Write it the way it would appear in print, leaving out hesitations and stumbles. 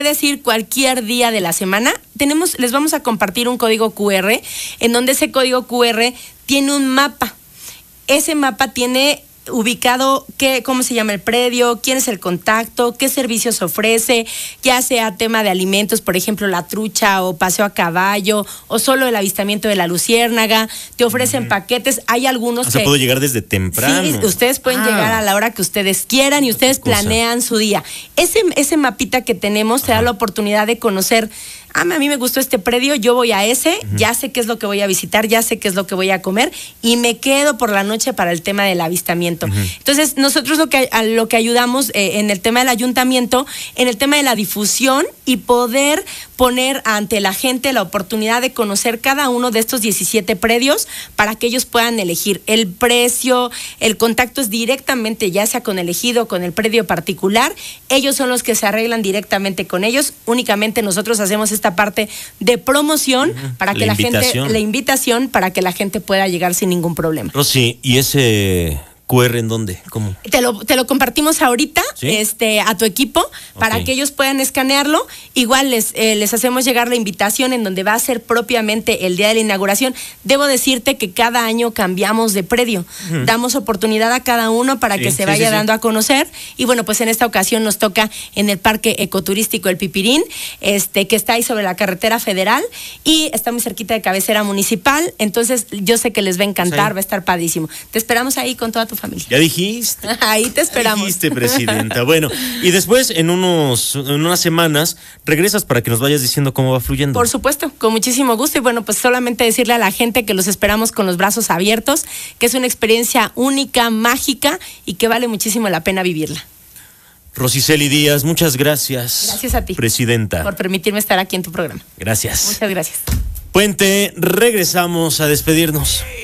decir cualquier día de la semana. Les vamos a compartir un código QR, en donde ese código QR tiene un mapa. Ese mapa tiene ubicado cómo se llama el predio, quién es el contacto, qué servicios ofrece, ya sea tema de alimentos, por ejemplo, la trucha o paseo a caballo, o solo el avistamiento de la luciérnaga. Te ofrecen paquetes, hay algunos que... puedo llegar desde temprano. Sí, ustedes pueden llegar a la hora que ustedes quieran y ustedes planean su día. Ese mapita que tenemos te da la oportunidad de conocer. A mí me gustó este predio, yo voy a ese, ya sé qué es lo que voy a visitar, ya sé qué es lo que voy a comer y me quedo por la noche para el tema del avistamiento. Entonces, nosotros lo que ayudamos en el tema del ayuntamiento, en el tema de la difusión y poder poner ante la gente la oportunidad de conocer cada uno de estos 17 predios para que ellos puedan elegir el precio, el contacto es directamente ya sea con el ejido, con el predio particular, ellos son los que se arreglan directamente con ellos, únicamente nosotros hacemos esta parte de promoción para que la invitación para que la gente pueda llegar sin ningún problema. Rosy, ¿y ese QR en dónde? ¿Cómo? Te lo compartimos ahorita, ¿sí? A tu equipo, para que ellos puedan escanearlo. Igual les hacemos llegar la invitación en donde va a ser propiamente el día de la inauguración. Debo decirte que cada año cambiamos de predio. Damos oportunidad a cada uno para que se vaya dando a conocer. Y bueno, pues en esta ocasión nos toca en el Parque Ecoturístico El Pipirín, que está ahí sobre la carretera federal y está muy cerquita de cabecera municipal. Entonces yo sé que les va a encantar, va a estar padrísimo. Te esperamos ahí con toda tu familia. Ya dijiste. Ahí te esperamos. Ya dijiste, presidenta. Bueno, y después en unas semanas regresas para que nos vayas diciendo cómo va fluyendo. Por supuesto, con muchísimo gusto. Y bueno, pues solamente decirle a la gente que los esperamos con los brazos abiertos, que es una experiencia única, mágica y que vale muchísimo la pena vivirla. Rosiceli Díaz, muchas gracias. Gracias a ti, presidenta, por permitirme estar aquí en tu programa. Gracias. Muchas gracias. Puente, regresamos a despedirnos.